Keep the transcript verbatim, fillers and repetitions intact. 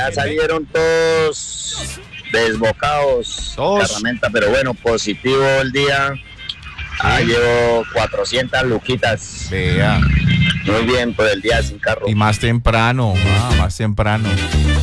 ya salieron todos desbocados. Todos. Herramienta, pero bueno, positivo el día. Ah, llevo cuatrocientas luquitas. Vea. Muy bien por el día sin carro. Y más temprano, ah, más temprano.